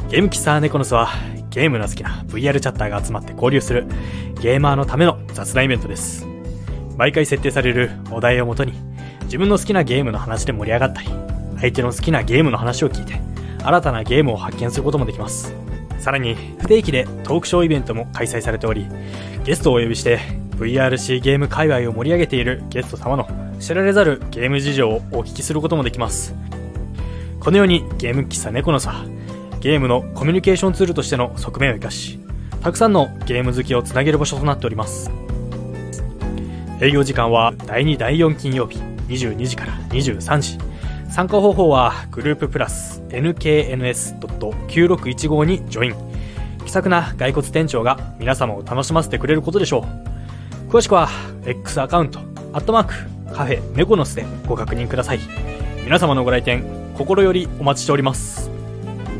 ゲーム喫茶ネコノスはゲームの好きな VR チャッターが集まって交流するゲーマーのための雑談イベントです。毎回設定されるお題をもとに自分の好きなゲームの話で盛り上がったり、相手の好きなゲームの話を聞いて新たなゲームを発見することもできます。さらに不定期でトークショーイベントも開催されており、ゲストをお呼びして VRC ゲーム界隈を盛り上げているゲスト様の知られざるゲーム事情をお聞きすることもできます。このようにゲーム喫茶ネコノスはゲームのコミュニケーションツールとしての側面を生かし、たくさんのゲーム好きをつなげる場所となっております。営業時間は第2第4金曜日22時から23時。参加方法はグループプラス nkns.9615 にジョイン。気さくな骸骨店長が皆様を楽しませてくれることでしょう。詳しくは X アカウントカフェネコノスでご確認ください。皆様のご来店心よりお待ちしております。